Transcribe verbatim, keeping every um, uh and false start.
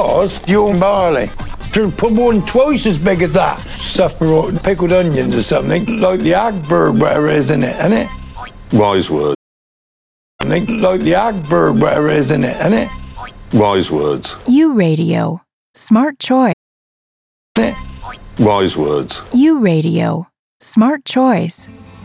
Boss, your barley. Should put one twice as big as that. Separate pickled onions or something, like the Agberg, whatever it is in it, innit? Wise words. Something like the Agberg, whatever it is in it, innit? Wise words. U Radio. Smart choice. Innit? Wise words. U Radio. Smart choice.